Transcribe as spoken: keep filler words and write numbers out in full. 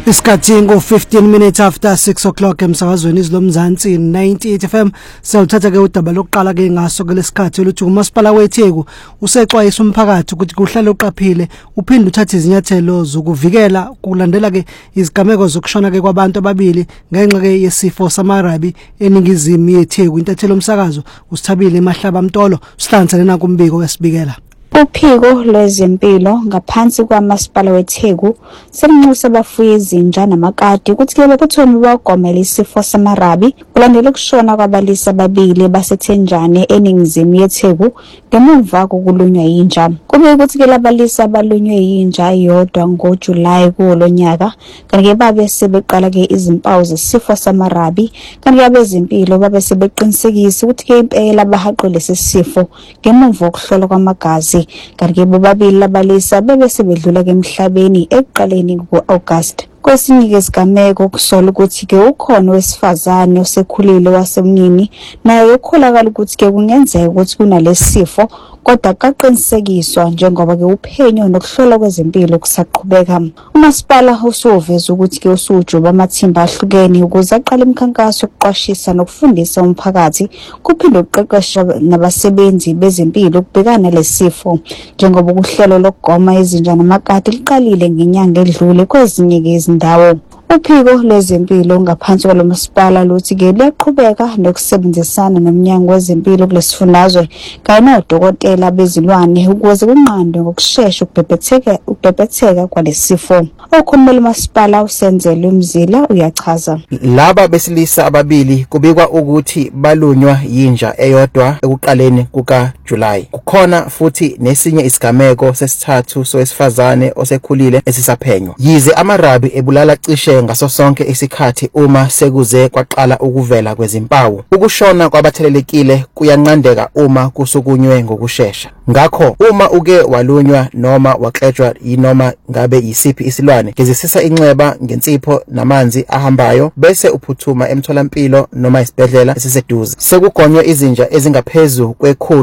Isikhathi ngo fifteen minutes after six o'clock emsakazweni izilomzansi ninety-eight F M. Sawuthatha ke udaba lokuqala ke ngaso ke lesikhathi luthi uMasipala weTheku usexwayisa umphakathi ukuthi kuhlale uqaphile uphinde uthathe izinyathelo zokuvikela kulandela ke izigameko zokushona ke kwabantu ababili ngenxa ke yesifo samarabi eningizimu yeTheku. Intathelo umsakazo usithabile eMahlaba Mtolo sihlanzane nakumbiko wesibikela. Uphiko lwezempilo ngaphansi kwaMasipala weTheku selinxusa abafuyi izinja namakati ukuthi ke bekuthoni bagomela isifo samarabi kulandela ukushona kwabalisa ababili baseThenjane eningizimu yeTheku ngemuva kokulunywa yinja. Kube ukuthi ke labalisa abalunywe yinja iyodwa ngoJuly kulonyaka kanti ke babe sebeqala ke izimpawu zesifo samarabi kanti ke abezempilo babe sebeqinisekisa ukuthi ke impela bahaqwe lesi sifo ngemuva kokuhlolwa kwamagazi. Kanti ke bobabili labalisa bebe sebedlula ke emhlabeni ekuqaleni ku-August. Kwesinye ke isigameko kusola ukuthi ke ukhona wesifazane osekhulile wasemnini naye ukholakala ukuthi ke kungenzeka ukuthi kunalesifo kodwa kaqinisekiswa njengoba ke uphenyo nokuhlola kwezempilo kusaqhubeka. uMasipala usuveza ukuthi ke usujuba amathimba ahlukene ukuze aqale imikhankaso yokuqwashisa nokufundisa umphakathi kuphinde uqeqesha nabasebenzi bezempilo ukubhekana lesifo njengoba ukuhlelo lokugoma izinja namakati liqalile ngenyanga edlule kwezinye izindawo. Uphiko lwezempilo ngaphansi kwaloMasipala luthi ke liyaqhubeka nokusebenzisana nomnyango wezempilo kulesifundazwe kanye nodokotela bezilwane ukuze kunqandwe ngokusheshsha ukubhebhetheka ukubhebhetheka kwalesifo. Okhulumela uMasipala uSenzele uMzila uyachaza. Laba besilisa ababili kubikwa ukuthi balunywa yinja eyodwa ekuqaleni kukaJuly. Kukhona futhi nesinye isigameko sesithathu sowesifazane osekhulile esisaphenywa. Yize amarabi ebulala cishe ngaso sonke isikhathi uma sekuze kwaqala ukuvela kwezimpawu. Ukushona kwabathelelekile kuyanqandeka uma kusukunywe ngokusheshsha. Ngakho uma uke walunywa noma waxetshwa yinoma ngabe yisiphi isilwane gezisisa inxeba ngensipho namanzi ahambayo bese uphuthuma emtholampilo noma isibhedlela esiseduze. Sekugonywe izinja ezingaphezulu kwekhulu